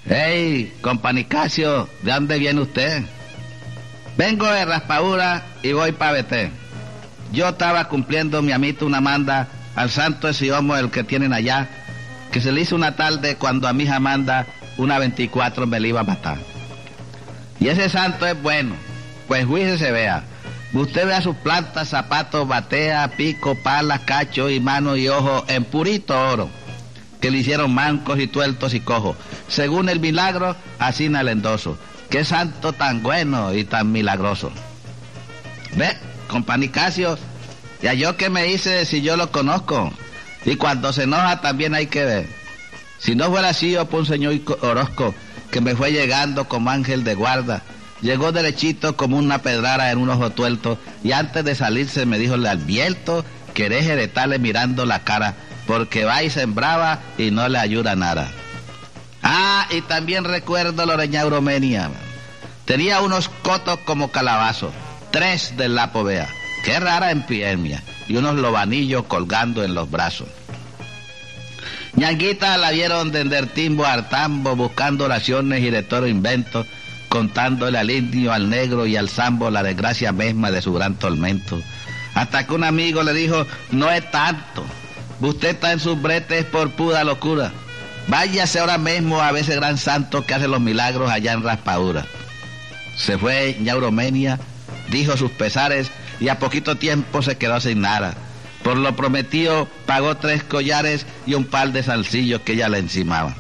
Hey, companicasio, ¿de dónde viene usted? Vengo de Raspadura y voy pa' Beté. Yo estaba cumpliendo mi amito una manda al santo ese homo el que tienen allá, que se le hizo una tarde cuando a mi hija manda una 24 me la iba a matar. Y ese santo es bueno, pues juicio se vea. Usted vea sus plantas, zapatos, batea, pico, pala, cacho y mano y ojo en purito oro, que le hicieron mancos y tuertos y cojos. Según el milagro, así en el endoso. Qué santo tan bueno y tan milagroso. Ve, companicasio, ya yo que me hice si yo lo conozco. Y cuando se enoja también hay que ver. Si no fuera así, yo por un señor Orozco, que me fue llegando como ángel de guarda. Llegó derechito como una pedrara en un ojo tuerto, y antes de salirse me dijo: le advierto que deje de estarle mirando la cara, porque va y sembraba y no le ayuda nada. Ah, y también recuerdo la Ñauromenia. Tenía unos cotos como calabazos, 3 del lapo vea, qué rara empiermia, y unos lobanillos colgando en los brazos. Ñanguita la vieron desde timbo al tambo, buscando oraciones y de todo invento, contándole al indio, al negro y al zambo la desgracia misma de su gran tormento. Hasta que un amigo le dijo: no es tanto, usted está en sus bretes por pura locura. Váyase ahora mismo a ver ese gran santo que hace los milagros allá en Raspadura. Se fue Ñauromenia, dijo sus pesares y a poquito tiempo se quedó sin nada. Por lo prometido pagó 3 collares y un par de salsillos que ella le encimaba.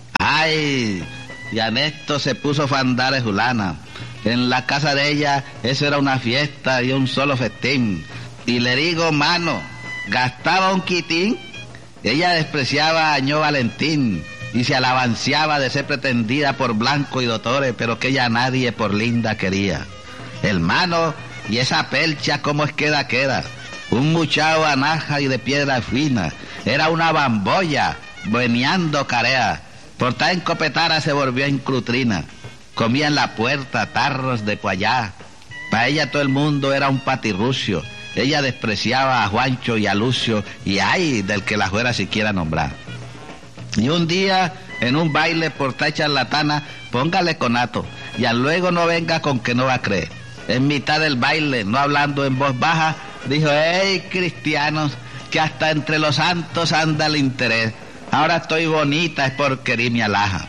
¡Ay! Y Anesto se puso fandar de Julana. En la casa de ella eso era una fiesta y un solo festín. Y le digo, mano, gastaba un quitín. Ella despreciaba a Ño Valentín y se alabanciaba de ser pretendida por Blanco y Dotores, pero que ella nadie por linda quería. Hermano, y esa percha cómo es queda. Un muchacho anaja y de piedra fina. Era una bamboya, meneando carea. Por estar en copetara se volvió incrutrina. Comía en la puerta tarros de cuayá. Para ella todo el mundo era un patirrucio. Ella despreciaba a Juancho y a Lucio, y ay del que la fuera siquiera nombrar. Y un día, en un baile por estar charlatana, póngale conato, y al luego no venga con que no va a creer. En mitad del baile, no hablando en voz baja, dijo: hey, cristianos, que hasta entre los santos anda el interés. Ahora estoy bonita es por quererme alhaja.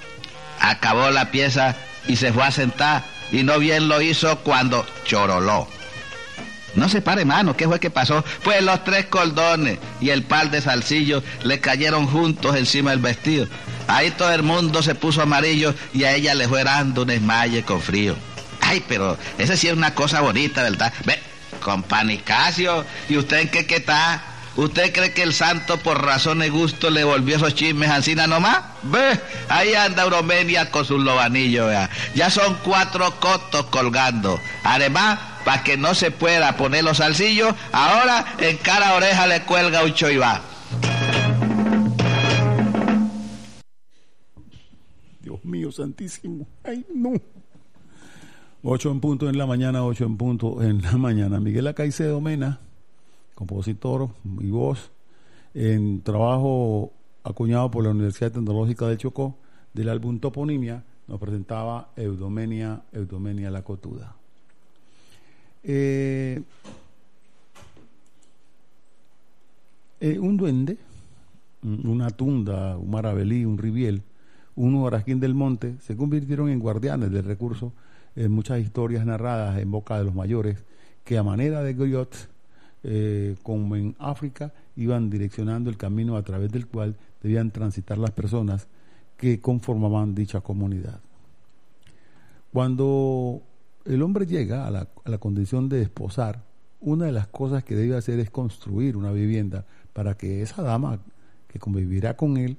Acabó la pieza y se fue a sentar, y no bien lo hizo cuando choroló. No se pare, mano, ¿qué fue que pasó? Pues los 3 cordones y el par de salsillos le cayeron juntos encima del vestido. Ahí todo el mundo se puso amarillo y a ella le fue dando un esmalle con frío. Ay, pero esa sí es una cosa bonita, ¿verdad? Ve, companicasio, ¿y usted en qué está? ¿Usted cree que el santo por razón de gusto le volvió esos chismes ancina nomás? Ve, ahí anda Euromenia con sus lobanillos, vea. Ya son 4 cotos colgando. Además, para que no se pueda poner los salsillos, ahora en cada oreja le cuelga un choibá. Dios mío santísimo, ay no. 8 en punto en la mañana, 8 en punto en la mañana. Miguel Acaicedo Mena, compositor y voz, en trabajo acuñado por la Universidad Tecnológica del Chocó, del álbum Toponimia, nos presentaba Eudomenia la Cotuda. Un duende, una tunda, un marabelí, un ribiel, un huarasquín del monte, se convirtieron en guardianes del recurso en muchas historias narradas en boca de los mayores, que a manera de griots, como en África, iban direccionando el camino a través del cual debían transitar las personas que conformaban dicha comunidad. Cuando el hombre llega a la condición de desposar, una de las cosas que debe hacer es construir una vivienda para que esa dama que convivirá con él,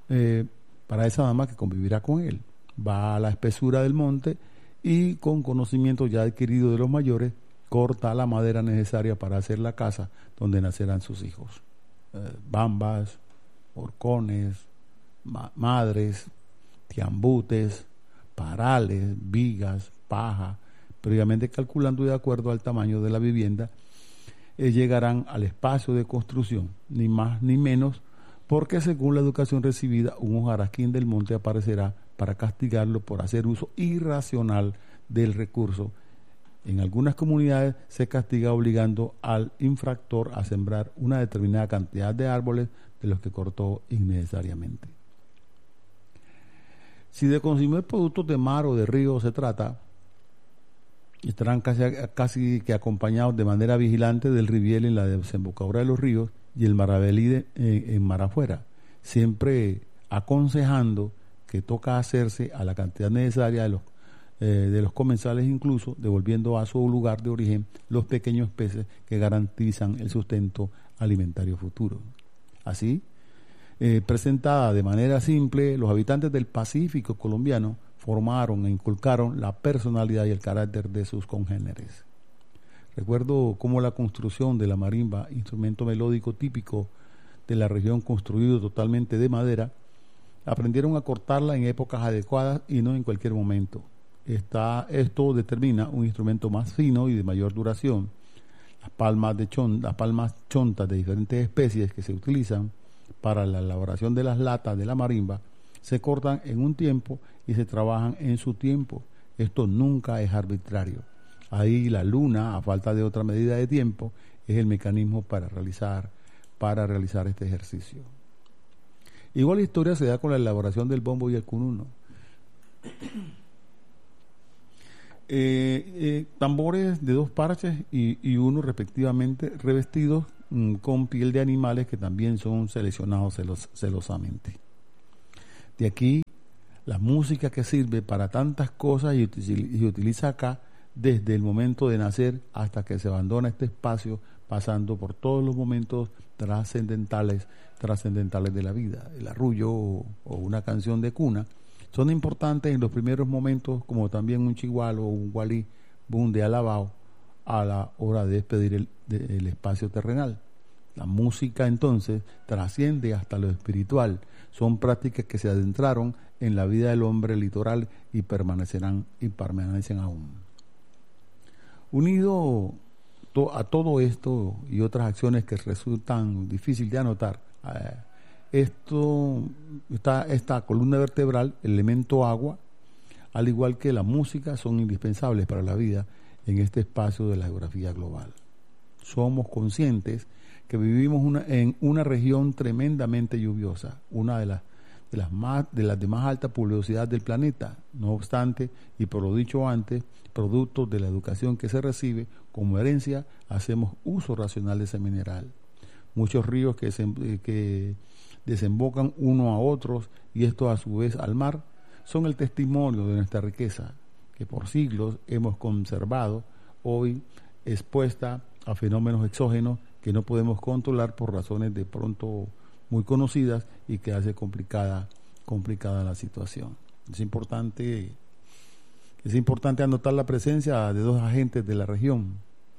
va a la espesura del monte y con conocimiento ya adquirido de los mayores, corta la madera necesaria para hacer la casa donde nacerán sus hijos. Bambas, horcones, madres, tiambutes, parales, vigas, paja, previamente calculando y de acuerdo al tamaño de la vivienda, llegarán al espacio de construcción, ni más ni menos, porque según la educación recibida, un hojarasquín del monte aparecerá para castigarlo por hacer uso irracional del recurso. En algunas comunidades se castiga obligando al infractor a sembrar una determinada cantidad de árboles de los que cortó innecesariamente. Si de consumir productos de mar o de río se trata, estarán casi que acompañados de manera vigilante del riviel en la desembocadura de los ríos y el maravedí en mar afuera, siempre aconsejando que toca hacerse a la cantidad necesaria de los comensales, incluso devolviendo a su lugar de origen los pequeños peces que garantizan el sustento alimentario futuro. Así, presentada de manera simple, los habitantes del Pacífico colombiano formaron e inculcaron la personalidad y el carácter de sus congéneres. Recuerdo cómo la construcción de la marimba, instrumento melódico típico de la región construido totalmente de madera, aprendieron a cortarla en épocas adecuadas y no en cualquier momento. Esto determina un instrumento más fino y de mayor duración. Las palmas chontas de diferentes especies que se utilizan para la elaboración de las latas de la marimba se cortan en un tiempo y se trabajan en su tiempo. Esto nunca es arbitrario. Ahí la luna, a falta de otra medida de tiempo, es el mecanismo para realizar este ejercicio. Igual historia se da con la elaboración del bombo y el cununo. Tambores de 2 parches y uno respectivamente revestidos con piel de animales que también son seleccionados celosamente. De aquí la música que sirve para tantas cosas y se utiliza acá desde el momento de nacer hasta que se abandona este espacio, pasando por todos los momentos trascendentales de la vida. El arrullo o una canción de cuna son importantes en los primeros momentos, como también un chigualo o un gualí, boom de alabao, a la hora de despedir el espacio terrenal. La música entonces trasciende hasta lo espiritual. Son prácticas que se adentraron en la vida del hombre litoral y permanecen aún. Unido a todo esto y otras acciones que resultan difíciles de anotar, esta columna vertebral, el elemento agua, al igual que la música, son indispensables para la vida en este espacio de la geografía global. Somos conscientes que vivimos en una región tremendamente lluviosa, una de las de más alta pluviosidad del planeta. No obstante, y por lo dicho antes, producto de la educación que se recibe como herencia, hacemos uso racional de ese mineral. Muchos ríos que desembocan uno a otros y esto a su vez al mar, son el testimonio de nuestra riqueza, que por siglos hemos conservado, hoy expuesta a fenómenos exógenos que no podemos controlar por razones de pronto muy conocidas y que hace complicada la situación. Es importante anotar la presencia de 2 agentes de la región,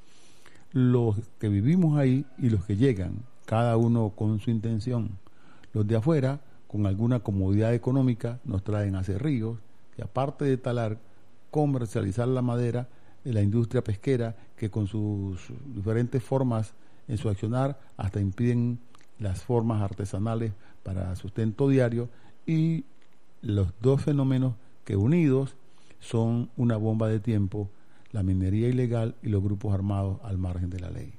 los que vivimos ahí y los que llegan, cada uno con su intención. Los de afuera, con alguna comodidad económica, nos traen hacia ríos, que aparte de talar, comercializar la madera, la industria pesquera, que con sus diferentes formas en su accionar hasta impiden las formas artesanales para sustento diario, y los 2 fenómenos que unidos son una bomba de tiempo: la minería ilegal y los grupos armados al margen de la ley.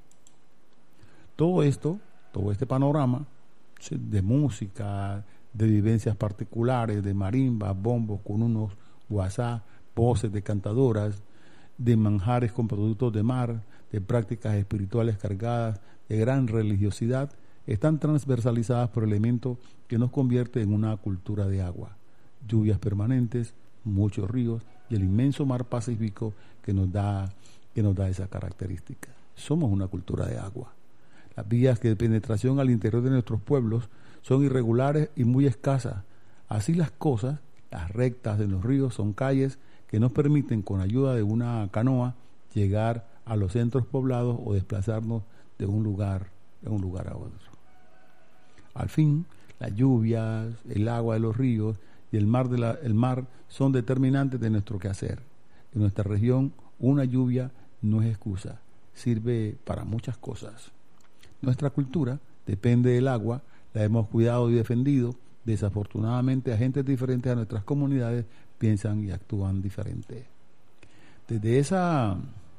Todo este panorama de música, de vivencias particulares, de marimbas, bombos, cununos, guasá, voces de cantadoras, de manjares con productos de mar, de prácticas espirituales cargadas de gran religiosidad, están transversalizadas por elementos que nos convierte en una cultura de agua, lluvias permanentes, muchos ríos y el inmenso mar Pacífico que nos da esa característica. Somos una cultura de agua. Las vías de penetración al interior de nuestros pueblos son irregulares y muy escasas. Así las cosas, las rectas de los ríos son calles que nos permiten, con ayuda de una canoa, llegar a los centros poblados o desplazarnos de un lugar a otro. Al fin, las lluvias, el agua de los ríos y el mar son determinantes de nuestro quehacer. En nuestra región, una lluvia no es excusa, sirve para muchas cosas. Nuestra cultura depende del agua, la hemos cuidado y defendido Desafortunadamente, agentes diferentes a nuestras comunidades piensan y actúan diferente. Desde esa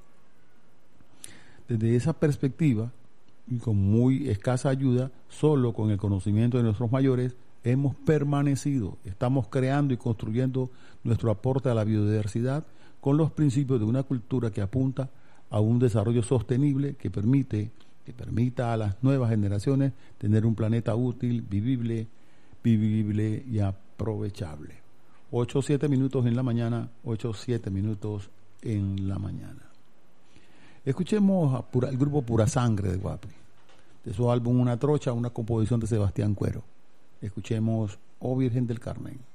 perspectiva, y con muy escasa ayuda, solo con el conocimiento de nuestros mayores, hemos permanecido, estamos creando y construyendo nuestro aporte a la biodiversidad con los principios de una cultura que apunta a un desarrollo sostenible que permita a las nuevas generaciones tener un planeta útil, vivible y aprovechable. 8-7 minutos en la mañana, 8-7 minutos en la mañana. Escuchemos el grupo Pura Sangre de Guapi, de su álbum Una Trocha, una composición de Sebastián Cuero. Escuchemos Oh Virgen del Carmen.